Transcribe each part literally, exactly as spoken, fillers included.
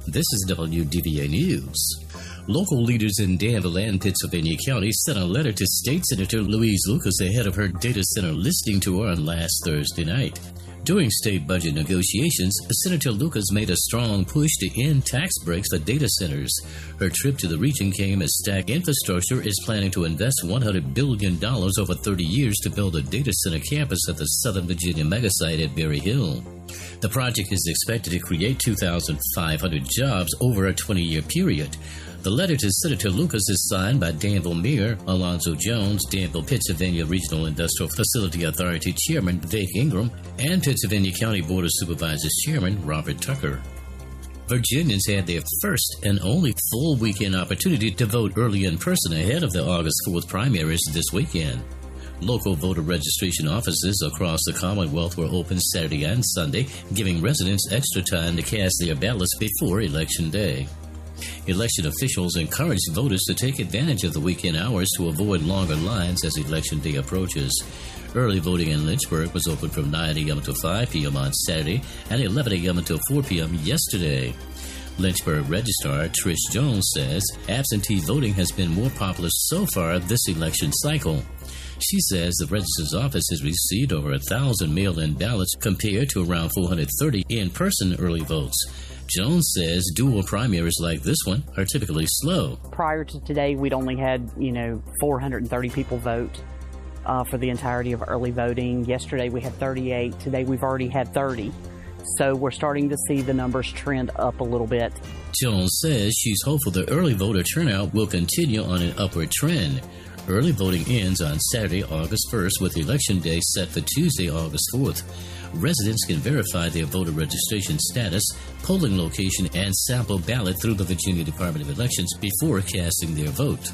This is W D V A News. Local leaders in Danville and Pittsylvania County sent a letter to State Senator Louise Lucas ahead of her data center listing tour on last Thursday night. During state budget negotiations, Senator Lucas made a strong push to end tax breaks for data centers. Her trip to the region came as Stack Infrastructure is planning to invest one hundred billion dollars over thirty years to build a data center campus at the Southern Virginia megasite at Berry Hill. The project is expected to create two thousand five hundred jobs over a twenty-year period. The letter to Senator Lucas is signed by Danville Mayor Alonzo Jones, Danville, Pittsylvania Regional Industrial Facility Authority Chairman Vic Ingram, and Pittsylvania County Board of Supervisors Chairman Robert Tucker. Virginians had their first and only full weekend opportunity to vote early in person ahead of the August fourth primaries this weekend. Local voter registration offices across the Commonwealth were open Saturday and Sunday, giving residents extra time to cast their ballots before Election Day. Election officials encouraged voters to take advantage of the weekend hours to avoid longer lines as Election Day approaches. Early voting in Lynchburg was open from nine a.m. to five p.m. on Saturday and eleven a.m. until four p.m. yesterday. Lynchburg Registrar Trish Jones says absentee voting has been more popular so far this election cycle. She says the registrar's office has received over a thousand mail-in ballots compared to around four hundred thirty in-person early votes. Jones says dual primaries like this one are typically slow. Prior to today, we'd only had, you know, four hundred thirty people vote uh, for the entirety of early voting. Yesterday we had thirty-eight. Today we've already had thirty. So we're starting to see the numbers trend up a little bit. Jones says she's hopeful the early voter turnout will continue on an upward trend. Early voting ends on Saturday, August first, with Election Day set for Tuesday, August fourth. Residents can verify their voter registration status, polling location, and sample ballot through the Virginia Department of Elections before casting their vote.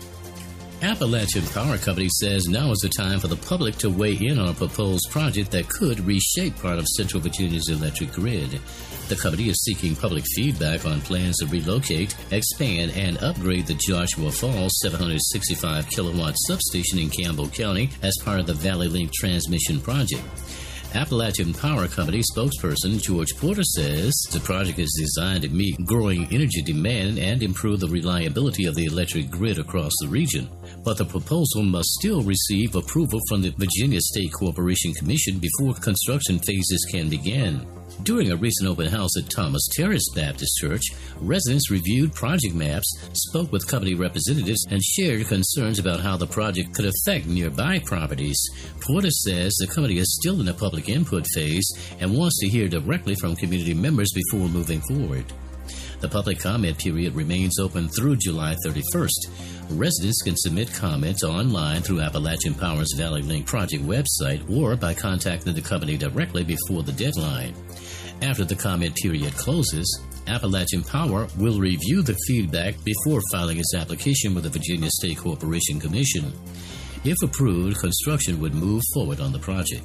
Appalachian Power Company says now is the time for the public to weigh in on a proposed project that could reshape part of Central Virginia's electric grid. The company is seeking public feedback on plans to relocate, expand, and upgrade the Joshua Falls seven hundred sixty-five kilowatt substation in Campbell County as part of the Valley Link transmission project. Appalachian Power Company spokesperson George Porter says the project is designed to meet growing energy demand and improve the reliability of the electric grid across the region. But the proposal must still receive approval from the Virginia State Corporation Commission before construction phases can begin. During a recent open house at Thomas Terrace Baptist Church, residents reviewed project maps, spoke with company representatives, and shared concerns about how the project could affect nearby properties. Porter says the company is still in the public input phase and wants to hear directly from community members before moving forward. The public comment period remains open through July thirty-first. Residents can submit comments online through Appalachian Power's Valley Link project website or by contacting the company directly before the deadline. After the comment period closes, Appalachian Power will review the feedback before filing its application with the Virginia State Corporation Commission. If approved, construction would move forward on the project.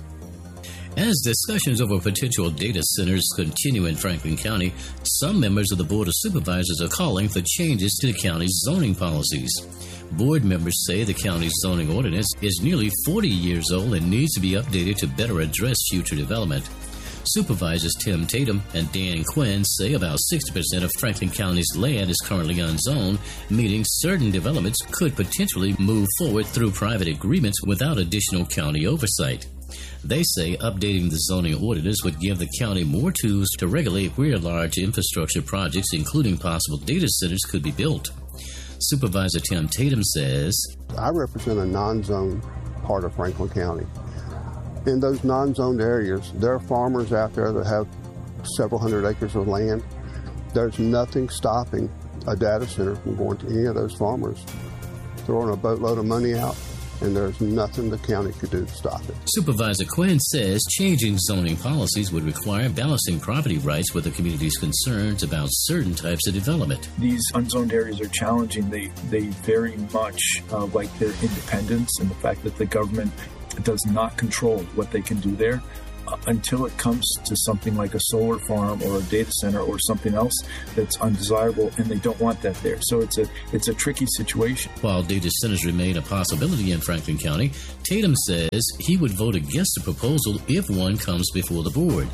As discussions over potential data centers continue in Franklin County, some members of the Board of Supervisors are calling for changes to the county's zoning policies. Board members say the county's zoning ordinance is nearly forty years old and needs to be updated to better address future development. Supervisors Tim Tatum and Dan Quinn say about sixty percent of Franklin County's land is currently unzoned, meaning certain developments could potentially move forward through private agreements without additional county oversight. They say updating the zoning ordinance would give the county more tools to regulate where large infrastructure projects, including possible data centers, could be built. Supervisor Tim Tatum says, I represent a non-zoned part of Franklin County. In those non-zoned areas, there are farmers out there that have several hundred acres of land. There's nothing stopping a data center from going to any of those farmers, throwing a boatload of money out, and there's nothing the county could do to stop it. Supervisor Quinn says changing zoning policies would require balancing property rights with the community's concerns about certain types of development. These unzoned areas are challenging. They, they very much uh, like their independence and the fact that the government does not control what they can do there uh, until it comes to something like a solar farm or a data center or something else that's undesirable, and they don't want that there. So it's a it's a tricky situation. While data centers remain a possibility in Franklin County, Tatum says he would vote against the proposal if one comes before the board.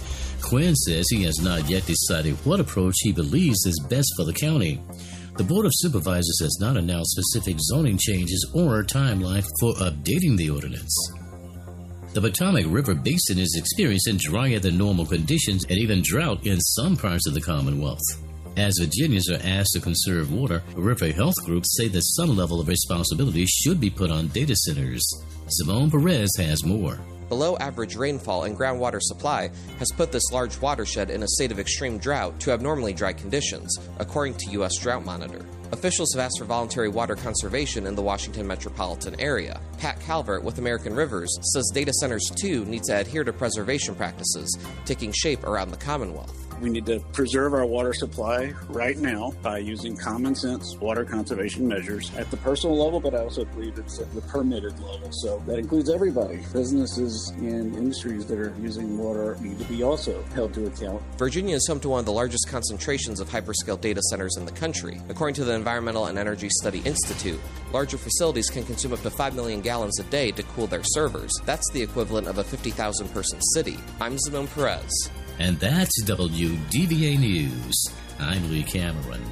Quinn says he has not yet decided what approach he believes is best for the county. The Board of Supervisors has not announced specific zoning changes or timeline for updating the ordinance. The Potomac River Basin is experiencing drier than normal conditions and even drought in some parts of the Commonwealth. As Virginians are asked to conserve water, river health groups say that some level of responsibility should be put on data centers. Simone Perez has more. Below average rainfall and groundwater supply has put this large watershed in a state of extreme drought to abnormally dry conditions, according to U S Drought Monitor. Officials have asked for voluntary water conservation in the Washington metropolitan area. Pat Calvert with American Rivers says data centers too need to adhere to preservation practices, taking shape around the Commonwealth. We need to preserve our water supply right now by using common sense water conservation measures at the personal level, but I also believe it's at the permitted level. So that includes everybody. Businesses and industries that are using water need to be also held to account. Virginia is home to one of the largest concentrations of hyperscale data centers in the country. According to the Environmental and Energy Study Institute, larger facilities can consume up to five million gallons a day to cool their servers. That's the equivalent of a fifty thousand person city. I'm Simone Perez. And that's W D V A News. I'm Lee Cameron.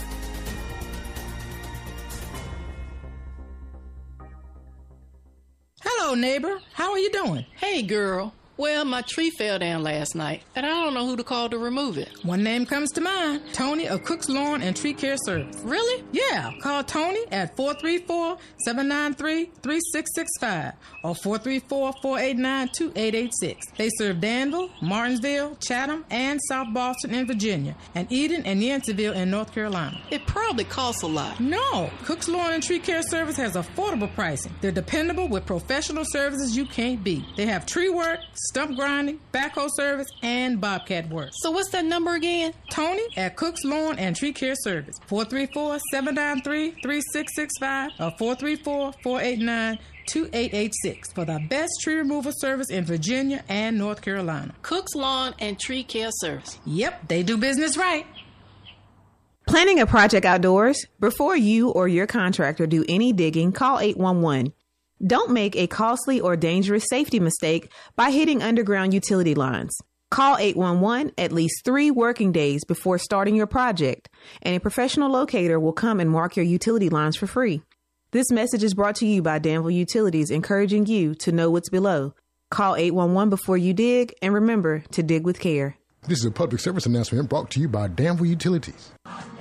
Hello, neighbor. How are you doing? Hey, girl. Well, my tree fell down last night, and I don't know who to call to remove it. One name comes to mind. Tony of Cook's Lawn and Tree Care Service. Really? Yeah. Call Tony at four three four, seven nine three, three six six five or four three four, four eight nine, two eight eight six. They serve Danville, Martinsville, Chatham, and South Boston in Virginia, and Eden and Yanceyville in North Carolina. It probably costs a lot. No. Cook's Lawn and Tree Care Service has affordable pricing. They're dependable with professional services you can't beat. They have tree work, stump grinding, backhoe service, and bobcat work. So what's that number again? Tony at Cook's Lawn and Tree Care Service. four three four, seven nine three, three six six five or four three four, four eight nine, two eight eight six for the best tree removal service in Virginia and North Carolina. Cook's Lawn and Tree Care Service. Yep, they do business right. Planning a project outdoors? Before you or your contractor do any digging, call eight one one. Don't make a costly or dangerous safety mistake by hitting underground utility lines. Call eight one one at least three working days before starting your project, and a professional locator will come and mark your utility lines for free. This message is brought to you by Danville Utilities, encouraging you to know what's below. Call eight one one before you dig, and remember to dig with care. This is a public service announcement brought to you by Danville Utilities.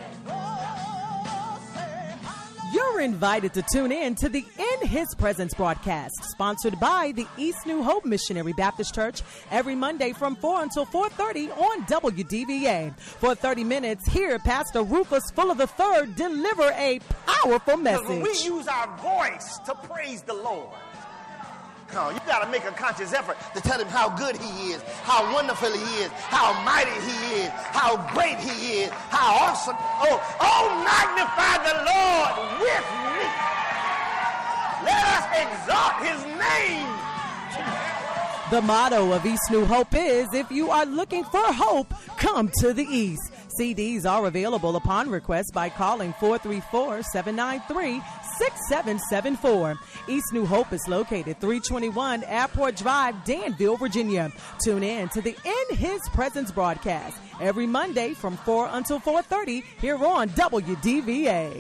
You're invited to tune in to the In His Presence broadcast, sponsored by the East New Hope Missionary Baptist Church, every Monday from four until four thirty on W D V A. For thirty minutes, hear Pastor Rufus Fuller the third deliver a powerful message. When we use our voice to praise the Lord, oh, you got to make a conscious effort to tell him how good he is, how wonderful he is, how mighty he is, how great he is, how awesome. Oh, oh, magnify the Lord with me. Let us exalt his name. The motto of East New Hope is, if you are looking for hope, come to the East. C Ds are available upon request by calling four three four, seven nine three, six seven seven four. East New Hope is located three twenty-one Airport Drive, Danville, Virginia. Tune in to the In His Presence broadcast every Monday from four until four thirty here on W D V A.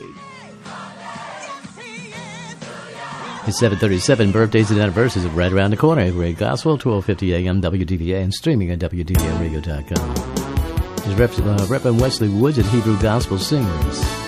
It's seven thirty-seven. Birthdays and anniversaries are right around the corner. Great Gospel, twelve fifty a.m. W D V A, and streaming at W D V A radio dot com. This is Reverend Wesley Woods at Hebrew Gospel Singers.